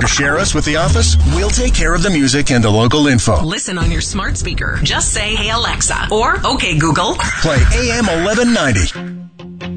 to share us with the office? We'll take care of the music and the local info. Listen on your smart speaker. Just say, "Hey Alexa," or "Okay Google." Play AM 1190.